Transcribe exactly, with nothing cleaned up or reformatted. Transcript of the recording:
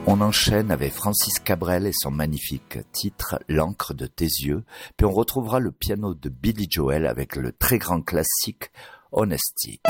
On enchaîne avec Francis Cabrel et son magnifique titre « L'encre de tes yeux », puis on retrouvera le piano de Billy Joel avec le très grand classique « Honesty ».